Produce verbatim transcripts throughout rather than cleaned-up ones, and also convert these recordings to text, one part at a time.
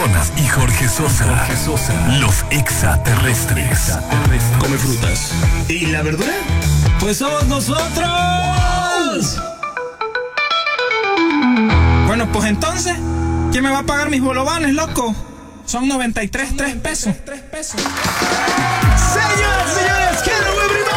Jonas y Jorge Sosa. Jorge Sosa. Los extraterrestres. extraterrestres. Come frutas. ¿Y la verdura? Pues somos nosotros. Bueno, pues entonces, ¿quién me va a pagar mis bolovanes, loco? Son noventa y tres, tres pesos. Señoras, señores, hello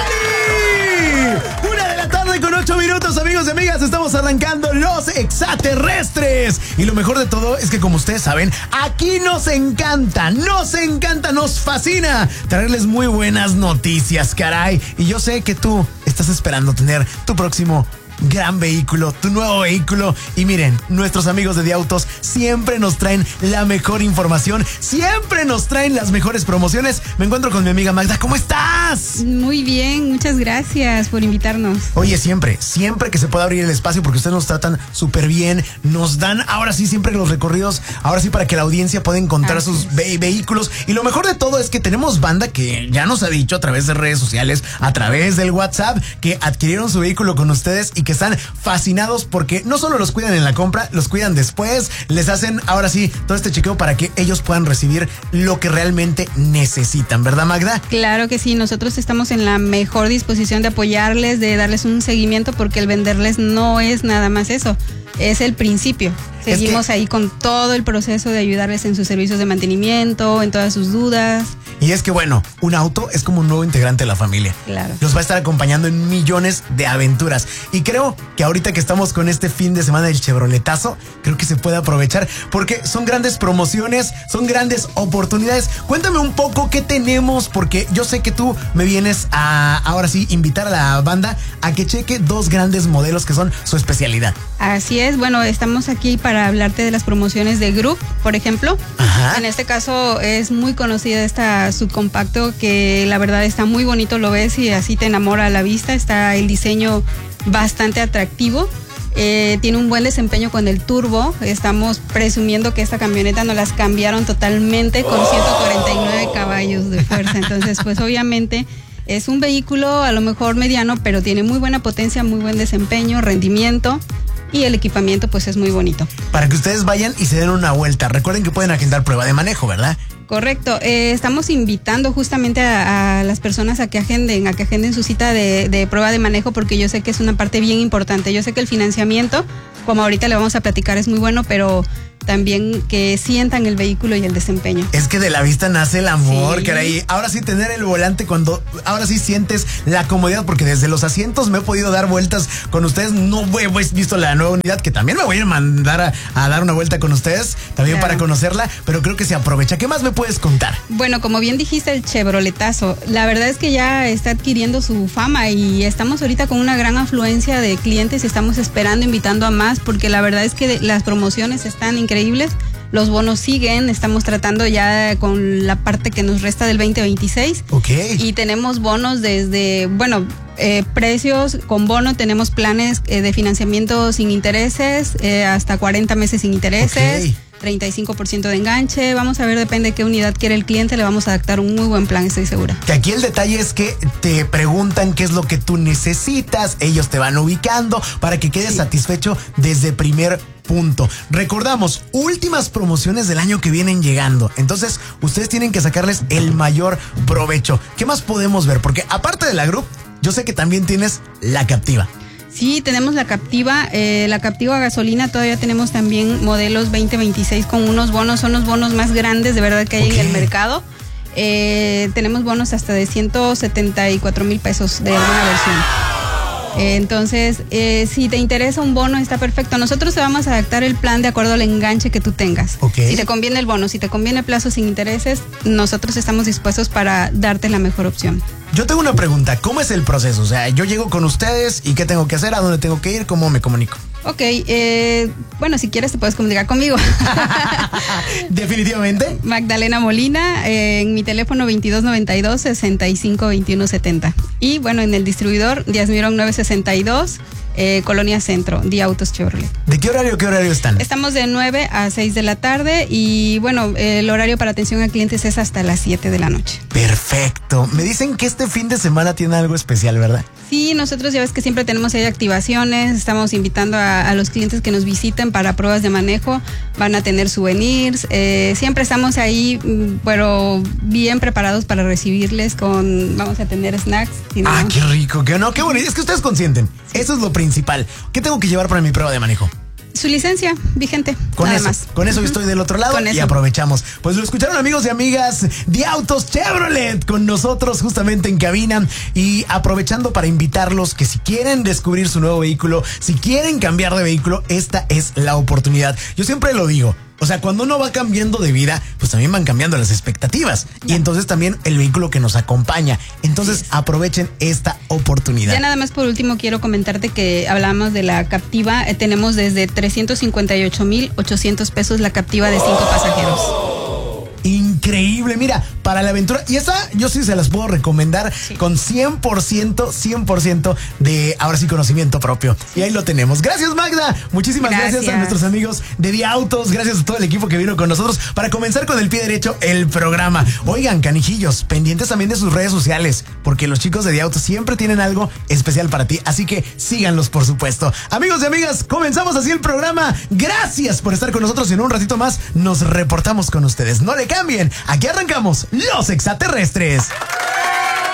everybody. Una de la tarde con ocho minutos, amigos y amigas. Estamos arrancando Los Extraterrestres. Y lo mejor de todo es que, como ustedes saben, aquí nos encanta, nos encanta, nos fascina traerles muy buenas noticias, caray. Y yo sé que tú estás esperando tener tu próximo gran vehículo, tu nuevo vehículo. Y miren, nuestros amigos de Diautos siempre nos traen la mejor información, siempre nos traen las mejores promociones. Me encuentro con mi amiga Magda. ¿Cómo estás? Muy bien, muchas gracias por invitarnos. Oye, siempre, siempre que se pueda abrir el espacio, porque ustedes nos tratan súper bien, nos dan ahora sí siempre los recorridos, ahora sí para que la audiencia pueda encontrar Así sus ve- vehículos. Y lo mejor de todo es que tenemos banda que ya nos ha dicho a través de redes sociales, a través del WhatsApp, que adquirieron su vehículo con ustedes y que están fascinados porque no solo los cuidan en la compra, los cuidan después, les hacen ahora sí todo este chequeo para que ellos puedan recibir lo que realmente necesitan, ¿verdad, Magda? Claro que sí, nosotros estamos en la mejor disposición de apoyarles, de darles un seguimiento, porque el venderles no es nada más eso, es el principio. Seguimos es que, ahí con todo el proceso de ayudarles en sus servicios de mantenimiento, en todas sus dudas. Y es que bueno, un auto es como un nuevo integrante de la familia. Claro. Los va a estar acompañando en millones de aventuras. Y creo que ahorita que estamos con este fin de semana del Chevroletazo, creo que se puede aprovechar porque son grandes promociones, son grandes oportunidades. Cuéntame un poco qué tenemos, porque yo sé que tú me vienes a, ahora sí, invitar a la banda a que cheque dos grandes modelos que son su especialidad. Así es, bueno, estamos aquí para hablarte de las promociones de Group, por ejemplo. Ajá. En este caso es muy conocida esta subcompacto que la verdad está muy bonito, lo ves y así te enamora a la vista. Está el diseño bastante atractivo. Eh, tiene un buen desempeño con el turbo. Estamos presumiendo que esta camioneta nos las cambiaron totalmente con ciento cuarenta y nueve caballos de fuerza. Entonces, pues obviamente es un vehículo a lo mejor mediano, pero tiene muy buena potencia, muy buen desempeño, rendimiento. Y el equipamiento pues es muy bonito. Para que ustedes vayan y se den una vuelta. Recuerden que pueden agendar prueba de manejo, ¿verdad? Correcto, eh, estamos invitando justamente a, a las personas a que agenden, a que agenden su cita de, de prueba de manejo, porque yo sé que es una parte bien importante. Yo sé que el financiamiento, como ahorita le vamos a platicar, es muy bueno, pero también que sientan el vehículo y el desempeño. Es que de la vista nace el amor, sí. Caray. Ahora sí tener el volante cuando, ahora sí sientes la comodidad, porque desde los asientos me he podido dar vueltas con ustedes. No he visto la nueva unidad, que también me voy a mandar a, a dar una vuelta con ustedes, también claro, para conocerla, pero creo que se aprovecha. ¿Qué más me puedes contar? Bueno, como bien dijiste, el Chevroletazo, la verdad es que ya está adquiriendo su fama y estamos ahorita con una gran afluencia de clientes y estamos esperando, invitando a más, porque la verdad es que las promociones están increíbles. Los bonos siguen, estamos tratando ya con la parte que nos resta del veinte veintiséis. Ok. Y tenemos bonos desde, bueno, eh, precios con bono, tenemos planes eh, de financiamiento sin intereses, eh, hasta cuarenta meses sin intereses. Okay. treinta y cinco por ciento de enganche. Vamos a ver, depende de qué unidad quiere el cliente, le vamos a adaptar un muy buen plan, estoy segura. Que aquí el detalle es que te preguntan qué es lo que tú necesitas, ellos te van ubicando para que quedes sí. satisfecho desde primer punto. Recordamos, últimas promociones del año que vienen llegando, entonces ustedes tienen que sacarles el mayor provecho. ¿Qué más podemos ver? Porque aparte de la Group, yo sé que también tienes la Captiva. Sí, tenemos la Captiva, eh, la Captiva gasolina, todavía tenemos también modelos veinte veintiséis con unos bonos, son los bonos más grandes de verdad que hay okay. en el mercado. Eh, tenemos bonos hasta de ciento setenta y cuatro mil pesos de alguna versión. Eh, entonces, eh, si te interesa un bono, está perfecto. Nosotros te vamos a adaptar el plan de acuerdo al enganche que tú tengas. Okay. Si te conviene el bono, si te conviene plazo sin intereses, nosotros estamos dispuestos para darte la mejor opción. Yo tengo una pregunta, ¿cómo es el proceso? O sea, yo llego con ustedes y ¿qué tengo que hacer? ¿A dónde tengo que ir? ¿Cómo me comunico? Ok, eh, bueno, si quieres te puedes comunicar conmigo. Definitivamente. Magdalena Molina, eh, en mi teléfono veintidós noventa y dos, sesenta y cinco veintiuno setenta. Y bueno, en el distribuidor Díaz Mirón novecientos sesenta y dos, eh, Colonia Centro, Diautos Chevrolet. ¿De qué horario, qué horario están? Estamos de nueve a seis de la tarde y bueno, el horario para atención a clientes es hasta las siete de la noche. Perfecto. Me dicen que este fin de semana tiene algo especial, ¿verdad? Sí, nosotros ya ves que siempre tenemos ahí activaciones, estamos invitando a, a los clientes que nos visiten para pruebas de manejo. van a tener souvenirs, eh, siempre estamos ahí, pero bien preparados para recibirles con, vamos a tener snacks. Ah, no. Qué rico, que no, qué bonito, es que ustedes consienten, sí. Eso es lo principal. ¿Qué tengo que llevar para mi prueba de manejo? Su licencia vigente, con nada eso, más. Con eso yo estoy del otro lado con y eso. Aprovechamos. Pues lo escucharon, amigos y amigas de Autos Chevrolet con nosotros justamente en cabina y aprovechando para invitarlos que si quieren descubrir su nuevo vehículo, si quieren cambiar de vehículo, esta es la oportunidad. Yo siempre lo digo. O sea, cuando uno va cambiando de vida, pues también van cambiando las expectativas. Ya. Y entonces también el vehículo que nos acompaña. Entonces sí. Aprovechen esta oportunidad. Ya nada más por último quiero comentarte que hablamos de la Captiva. Eh, tenemos desde trescientos cincuenta y ocho mil ochocientos pesos la Captiva de cinco pasajeros. Increíble, mira, para la aventura. Y esa yo sí se las puedo recomendar sí. Con cien por ciento, cien por ciento de, ahora sí, conocimiento propio. Sí. Y ahí lo tenemos. Gracias, Magda. Muchísimas gracias. gracias a nuestros amigos de Día Autos. Gracias a todo el equipo que vino con nosotros para comenzar con el pie derecho el programa. Oigan, canijillos, pendientes también de sus redes sociales, porque los chicos de Día Autos siempre tienen algo especial para ti. Así que síganlos, por supuesto. Amigos y amigas, comenzamos así el programa. Gracias por estar con nosotros. En un ratito más nos reportamos con ustedes. No le cambien. Aquí arrancamos Los Exaterrestres.